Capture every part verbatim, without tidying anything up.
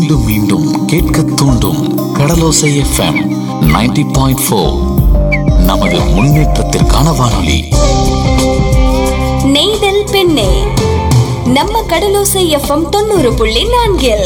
மீண்டும் மீண்டும் கேட்க தூண்டும் கடலோசை எஃப்எம் நைன்டி பாயிண்ட் ஃபோர். நமது முன்னேற்றத்திற்கான வானொலி. நெய்தல் பெண்ணே, நம்ம கடலோசை எஃப்எம் தொண்ணூறு புள்ளி நான்கில்.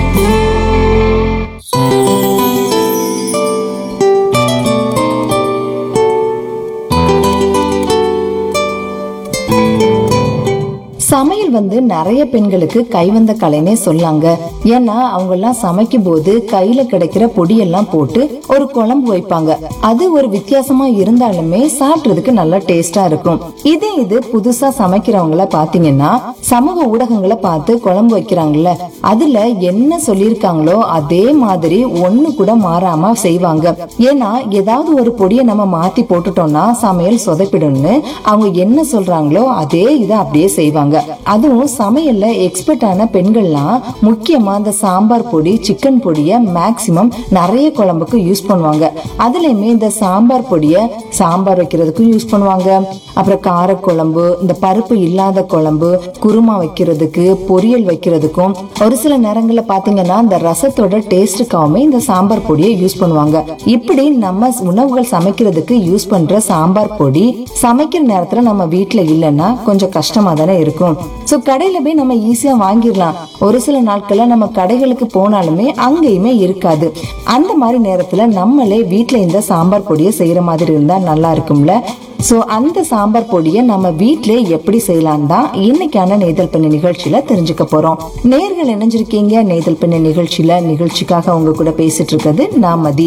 சமையல் வந்து நிறைய பெண்களுக்கு கைவந்த கலைனே சொல்லாங்க. ஏன்னா அவங்க எல்லாம் சமைக்கும் போது கையில கிடைக்கிற பொடியெல்லாம் போட்டு ஒரு குழம்பு வைப்பாங்க. அது ஒரு வித்தியாசமா இருந்தாலுமே சாப்பிட்றதுக்கு நல்லா டேஸ்டா இருக்கும். இதே இது புதுசா சமைக்கிறவங்கள பாத்தீங்கன்னா சமூக ஊடகங்களை பார்த்து குழம்பு வைக்கிறாங்கல்ல, அதுல என்ன சொல்லிருக்காங்களோ அதே மாதிரி ஒண்ணு கூட மாறாம செய்வாங்க. ஏன்னா ஏதாவது ஒரு பொடியை நம்ம மாத்தி போட்டுட்டோம்னா சமையல் சொதப்பிடும்னு அவங்க என்ன சொல்றாங்களோ அதே இதை அப்படியே செய்வாங்க. அதுவும் சமையல்ல எக்ஸ்பர்ட் ஆன பெண்கள்லாம் முக்கியமா இந்த சாம்பார் பொடி, சிக்கன் பொடிய மேக்சிமம் நிறைய குழம்புக்கு யூஸ் பண்ணுவாங்க. அதுலயுமே இந்த சாம்பார் பொடிய சாம்பார் வைக்கிறதுக்கும் யூஸ் பண்ணுவாங்க. அப்புறம் காரக்குழம்பு, இந்த பருப்பு இல்லாத குழம்பு, குருமா வைக்கிறதுக்கு, பொரியல் வைக்கிறதுக்கும், ஒரு சில நேரங்கள்ல பாத்தீங்கன்னா இந்த ரசத்தோட டேஸ்டுக்காகவுமே இந்த சாம்பார் பொடியை யூஸ் பண்ணுவாங்க. இப்படி நம்ம உணவுகள் சமைக்கிறதுக்கு யூஸ் பண்ற சாம்பார் பொடி சமைக்கிற நேரத்துல நம்ம வீட்டுல இல்லைன்னா கொஞ்சம் கஷ்டமா தானே இருக்கும். சோ கடையில போய் நம்ம ஈஸியா வாங்கிடலாம். ஒரு சில நாட்கள்ல நம்ம கடைகளுக்கு போனாலுமே அங்கேயுமே இருக்காது. அந்த மாதிரி நேரத்துல நம்மளே வீட்டுல இந்த சாம்பார் பொடியை செய்யற மாதிரி இருந்தா நல்லா இருக்கும்ல. சோ அந்த சாம்பார் பொடியை நம்ம வீட்டிலே எப்படி செய்யலாம் தான் இன்னைக்கான நெய்தல் பெண்ணு நிகழ்ச்சியில தெரிஞ்சுக்க போறோம். நேர்கள் இணைஞ்சிருக்கீங்க நெய்தல் பெண்ணு நிகழ்ச்சியில. நிகழ்ச்சிக்காக உங்க கூட பேசிட்டு இருக்கிறது நான் மதி.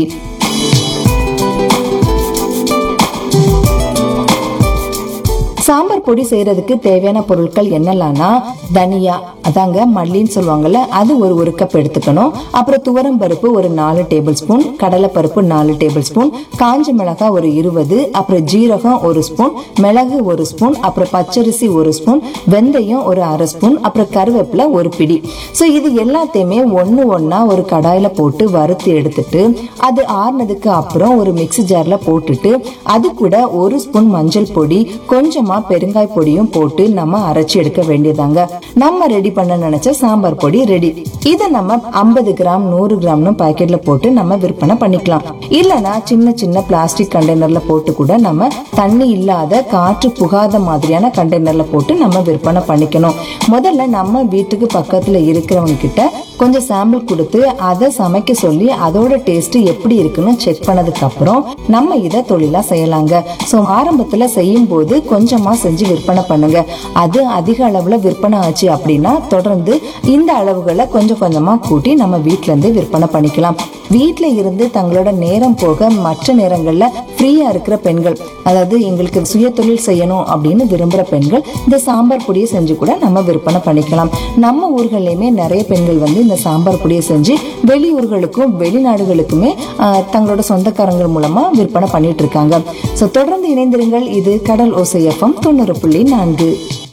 சாம்பார் பொடி செய்யறதுக்கு தேவையான பொருட்கள் என்னெல்லாம்னா, தனியா அதாங்க மல்லின்னு சொல்லுவாங்கல்ல, அது ஒரு ஒரு கப் எடுத்துக்கணும். அப்புறம் துவரம் பருப்பு ஒரு நாலு டேபிள் ஸ்பூன், கடலை பருப்பு நாலு டேபிள் ஸ்பூன், காஞ்ச மிளகாய் ஒரு இருபது, அப்புறம் ஜீரகம் ஒரு ஸ்பூன், மிளகு ஒரு ஸ்பூன், அப்புறம் பச்சரிசி ஒரு ஸ்பூன், வெந்தயம் ஒரு அரை ஸ்பூன், அப்புறம் கருவேப்பிலை ஒரு பிடி. ஸோ இது எல்லாத்தையுமே ஒன்று ஒன்றா ஒரு கடாயில போட்டு வறுத்து எடுத்துட்டு அது ஆறுனதுக்கு அப்புறம் ஒரு மிக்ஸி ஜார்ல போட்டுட்டு அது கூட ஒரு ஸ்பூன் மஞ்சள் பொடி, கொஞ்சமா பெருங்காய பொடியும் போட்டு நம்ம அரைச்சி எடுக்க வேண்டியதாங்க. நம்ம ரெடி பண்ண நினைச்ச சாம்பார் பொடி ரெடி. இதை நம்ம ஐம்பது கிராம் நூறு கிராம்னு பாக்கெட்ல போட்டு நம்ம விற்பனை பண்ணிக்கலாம். இல்லனா சின்ன சின்ன பிளாஸ்டிக் கண்டெய்னர்ல போட்டு கூட நம்ம தண்ணி இல்லாத காற்று புகாத மாதிரியான கண்டெய்னர்ல போட்டு நம்ம விற்பனை பண்ணிக்கணும். முதல்ல நம்ம வீட்டுக்கு பக்கத்துல இருக்கிறவங்க கிட்ட கொஞ்சம் சாம்பிள் கொடுத்து அதை சமைக்க சொல்லி அதோட டேஸ்ட் எப்படி இருக்குன்னு செக் பண்ணதுக்கு அப்புறம் நம்ம இதை தொழிலா செய்யலாங்க. சோ ஆரம்பத்துல செய்யும் போது கொஞ்சமா செஞ்சு விற்பனை பண்ணுங்க. அது அதிக அளவுல விற்பனை ஆச்சு அப்படின்னா தொடர்ந்து இந்த அளவுகளை கொஞ்சம் கொஞ்சமா கூட்டி நம்ம வீட்டுல இருந்து விற்பனை பண்ணிக்கலாம். வீட்டுல இருந்து தங்களோட நேரம் போக மற்ற நேரங்கள்ல ஃப்ரீயா இருக்கிற பெண்கள், அதாவது எங்களுக்கு சுய தொழில் செய்யணும் அப்படின்னு விரும்புற பெண்கள் இந்த சாம்பார் பொடியை செஞ்சு கூட நம்ம விற்பனை பண்ணிக்கலாம். நம்ம ஊர்கள்லயுமே நிறைய பெண்கள் வந்து இந்த சாம்பார் பொடியை செஞ்சு வெளியூர்களுக்கும் வெளிநாடுகளுக்குமே தங்களோட சொந்தக்காரங்கள் மூலமா விற்பனை பண்ணிட்டு இருக்காங்க. சோ தொடர்ந்து இணைந்திருங்கள். இது கடல் ஓசை எஃப்எம் தொண்ணூறு புள்ளி நான்கு.